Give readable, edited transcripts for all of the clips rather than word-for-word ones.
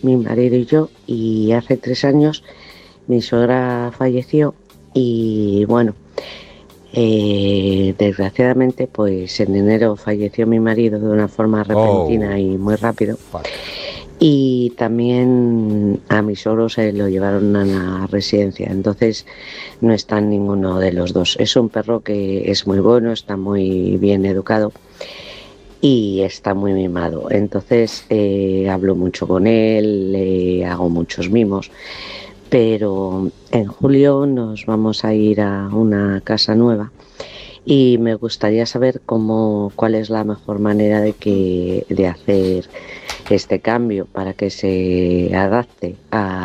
mi marido y yo, y hace 3 años mi suegra falleció y bueno, desgraciadamente pues en enero falleció mi marido de una forma repentina y muy rápido. Fuck. Y también a mi suegro se lo llevaron a la residencia, entonces no está ninguno de los dos. Es un perro que es muy bueno, está muy bien educado y está muy mimado. Entonces hablo mucho con él, le hago muchos mimos, pero en julio nos vamos a ir a una casa nueva y me gustaría saber cuál es la mejor manera de hacer este cambio para que se adapte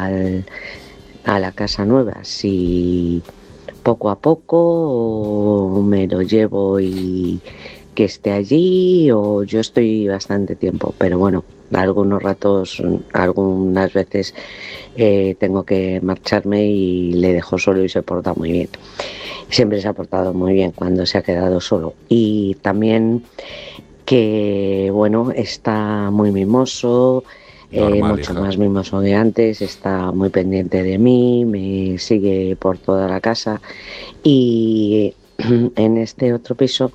a la casa nueva. Si poco a poco o me lo llevo y que esté allí, o yo estoy bastante tiempo, pero bueno, algunos ratos, algunas veces tengo que marcharme y le dejo solo y se porta muy bien. Siempre se ha portado muy bien cuando se ha quedado solo. Y también que, bueno, está muy mimoso, mucho hija. más mimoso que antes, está muy pendiente de mí, me sigue por toda la casa. Y en este otro piso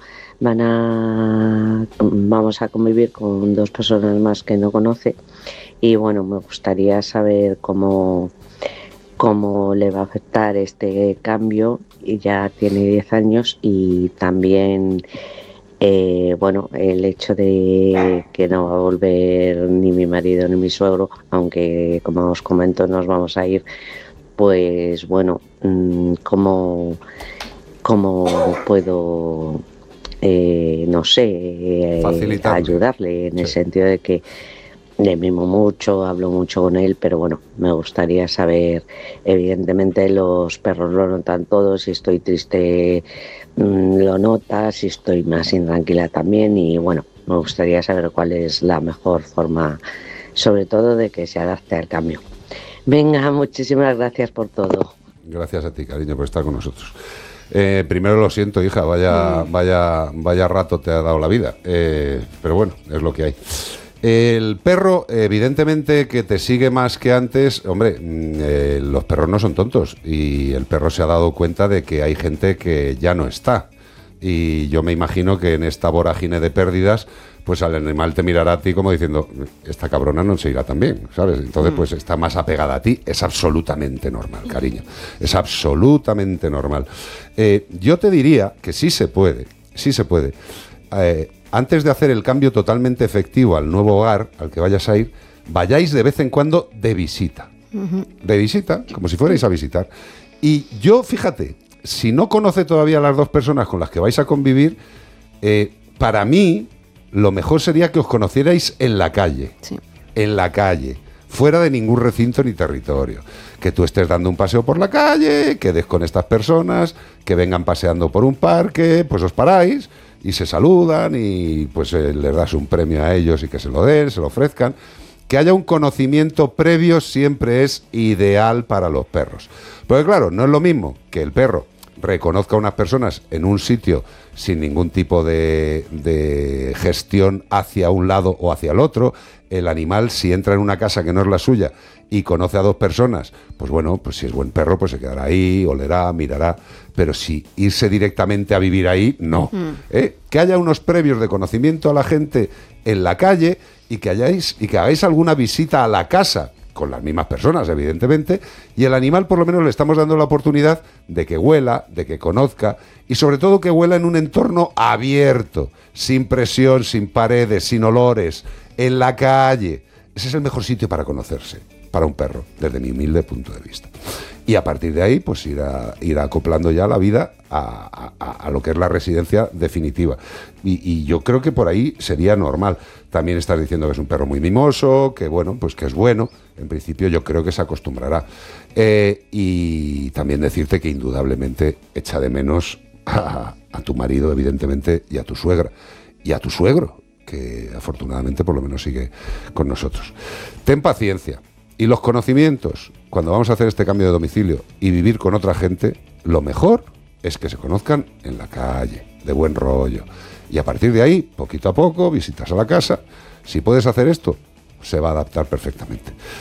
vamos a convivir con 2 personas más que no conoce. Y bueno, me gustaría saber cómo le va a afectar este cambio. Y ya tiene 10 años y también bueno, el hecho de que no va a volver ni mi marido ni mi suegro, aunque como os comento nos vamos a ir, pues bueno, cómo puedo, no sé, ayudarle en el sentido de que le mimo mucho, hablo mucho con él, pero bueno, me gustaría saber, evidentemente los perros lo notan todo, si estoy triste lo nota, si estoy más intranquila también, y bueno, me gustaría saber cuál es la mejor forma, sobre todo de que se adapte al cambio. Venga, muchísimas gracias por todo. Gracias a ti, cariño, por estar con nosotros. Primero lo siento, hija, vaya rato te ha dado la vida, pero bueno, es lo que hay. El perro, evidentemente, que te sigue más que antes. Hombre, los perros no son tontos y el perro se ha dado cuenta de que hay gente que ya no está. Y yo me imagino que en esta vorágine de pérdidas, pues al animal te mirará a ti como diciendo, esta cabrona no se irá tan bien, ¿sabes? Entonces, pues está más apegada a ti. Es absolutamente normal, cariño. Es absolutamente normal. Yo te diría que sí se puede. Antes de hacer el cambio totalmente efectivo al nuevo hogar al que vayas a ir, vayáis de vez en cuando de visita. De visita, como si fuerais a visitar. Y yo, fíjate, si no conoce todavía a las 2 personas con las que vais a convivir, para mí, lo mejor sería que os conocierais en la calle. Sí. En la calle. Fuera de ningún recinto ni territorio. Que tú estés dando un paseo por la calle, quedes con estas personas, que vengan paseando por un parque, pues os paráis y se saludan y pues les das un premio a ellos y que se lo den, se lo ofrezcan. Que haya un conocimiento previo siempre es ideal para los perros. Porque claro, no es lo mismo que el perro reconozca a unas personas en un sitio sin ningún tipo de gestión hacia un lado o hacia el otro. El animal, si entra en una casa que no es la suya y conoce a 2 personas, pues bueno, pues si es buen perro, pues se quedará ahí, olerá, mirará. Pero si irse directamente a vivir ahí, no. Que haya unos previos de conocimiento a la gente en la calle y que hagáis alguna visita a la casa, con las mismas personas, evidentemente, y el animal por lo menos le estamos dando la oportunidad de que huela, de que conozca, y sobre todo que huela en un entorno abierto, sin presión, sin paredes, sin olores, en la calle. Ese es el mejor sitio para conocerse, para un perro, desde mi humilde punto de vista. Y a partir de ahí, pues ir acoplando ya la vida a lo que es la residencia definitiva. Y yo creo que por ahí sería normal. También estás diciendo que es un perro muy mimoso, que bueno, pues que es bueno. En principio yo creo que se acostumbrará. Y también decirte que indudablemente echa de menos a tu marido, evidentemente, y a tu suegra. Y a tu suegro, que afortunadamente por lo menos sigue con nosotros. Ten paciencia. Y los conocimientos, cuando vamos a hacer este cambio de domicilio y vivir con otra gente, lo mejor es que se conozcan en la calle, de buen rollo. Y a partir de ahí, poquito a poco, visitas a la casa. Si puedes hacer esto, se va a adaptar perfectamente.